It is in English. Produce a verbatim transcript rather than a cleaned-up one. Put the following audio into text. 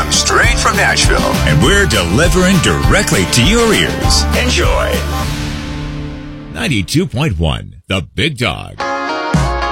M, straight from Nashville. And we're delivering directly to your ears. Enjoy. ninety-two point one, The Big Dog.